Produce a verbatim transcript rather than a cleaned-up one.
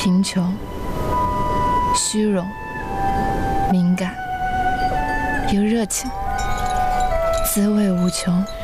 贫穷、虚荣、敏感又热情，滋味无穷。